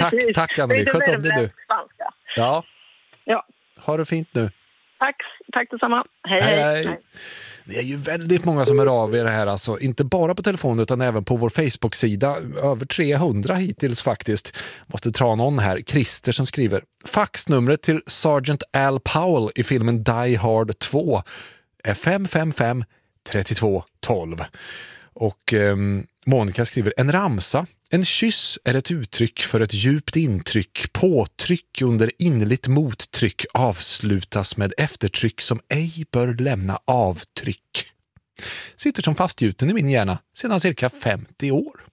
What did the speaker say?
Tack Anneli. Sköt om dig du. Spanska. Ja. Ja. Ha det fint nu. Tack detsamma. Hej. Det är ju väldigt många som hör av er här, alltså inte bara på telefon utan även på vår Facebook-sida. Över 300 hittills faktiskt. Måste dra någon här. Christer som skriver: faxnumret till Sergeant Al Powell i filmen Die Hard 2 är 555 32 12. Och Monica skriver: en ramsa. En kyss är ett uttryck för ett djupt intryck. Påtryck under innerligt mottryck avslutas med eftertryck som ej bör lämna avtryck. Sitter som fastgjuten i min hjärna sedan cirka 50 år.